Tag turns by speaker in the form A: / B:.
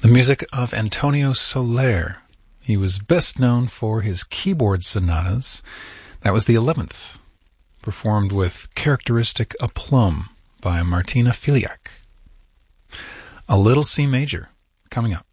A: The music of Antonio Soler. He was best known for his keyboard sonatas. That was the 11th, performed with characteristic aplomb by Martina Filiak. A Little C Major, coming up.